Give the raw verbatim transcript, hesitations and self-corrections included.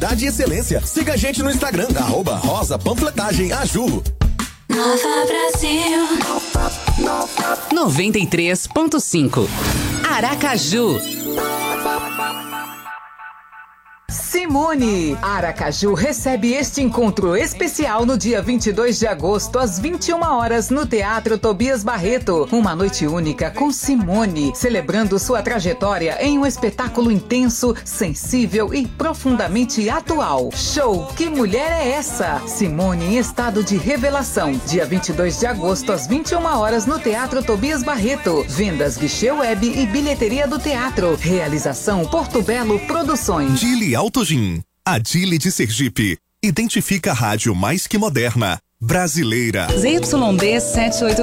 Qualidade e excelência. Siga a gente no Instagram, arroba Rosa Panfletagem Aju. Nova Brasil. noventa e três ponto cinco. Aracaju. Simone. Aracaju recebe este encontro especial no dia vinte e dois de agosto, às vinte e uma horas, no Teatro Tobias Barreto. Uma noite única com Simone, celebrando sua trajetória em um espetáculo intenso, sensível e profundamente atual. Show Que Mulher é Essa? Simone em estado de revelação. Dia vinte e dois de agosto, às vinte e uma horas, no Teatro Tobias Barreto. Vendas guichê web e bilheteria do teatro. Realização Porto Belo Produções. Dili Autogin, a Dili de Sergipe. Identifica a rádio mais que moderna, brasileira. Z Y D sete oito